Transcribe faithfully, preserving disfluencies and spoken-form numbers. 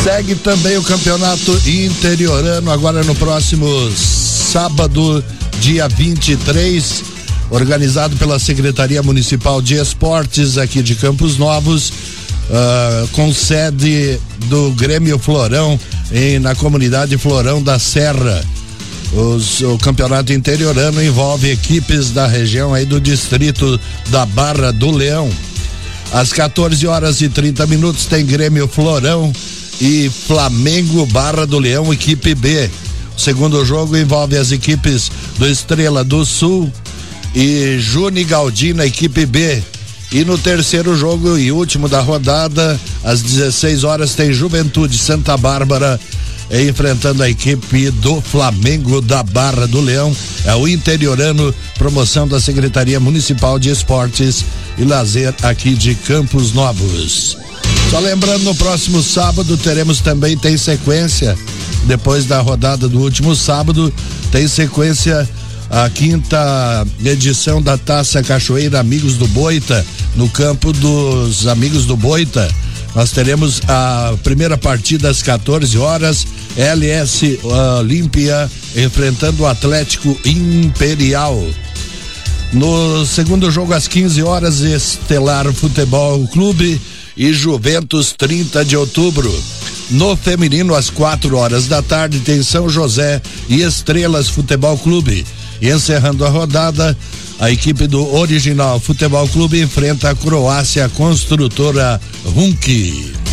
Segue também o campeonato interiorano, agora no próximo sábado, dia vinte e três, organizado pela Secretaria Municipal de Esportes aqui de Campos Novos, uh, com sede do Grêmio Florão, em, na comunidade Florão da Serra. Os, o campeonato interiorano envolve equipes da região aí do distrito da Barra do Leão. Às quatorze horas e trinta minutos tem Grêmio Florão e Flamengo Barra do Leão, equipe B. O segundo jogo envolve as equipes do Estrela do Sul e Juni Galdina, equipe B. E no terceiro jogo e último da rodada, às dezesseis horas, tem Juventude Santa Bárbara enfrentando a equipe do Flamengo da Barra do Leão. É o interiorano, promoção da Secretaria Municipal de Esportes e Lazer aqui de Campos Novos. Só lembrando, no próximo sábado teremos também, tem sequência, depois da rodada do último sábado, tem sequência a quinta edição da Taça Cachoeira Amigos do Boita, no campo dos Amigos do Boita. Nós teremos a primeira partida às quatorze horas, L S Olímpia enfrentando o Atlético Imperial. No segundo jogo às quinze horas, Estelar Futebol Clube e Juventus trinta de outubro. No feminino, às quatro horas da tarde, tem São José e Estrelas Futebol Clube. E encerrando a rodada, a equipe do Original Futebol Clube enfrenta a Croácia Construtora Hunky.